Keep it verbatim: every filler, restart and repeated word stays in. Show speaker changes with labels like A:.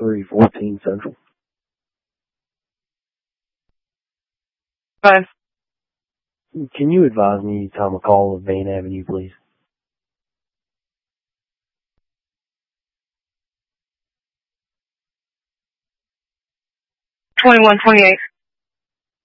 A: three fourteen Central.
B: Fine.
A: Can you advise me time of call of Van Avenue, please?
B: twenty-one twenty-eight.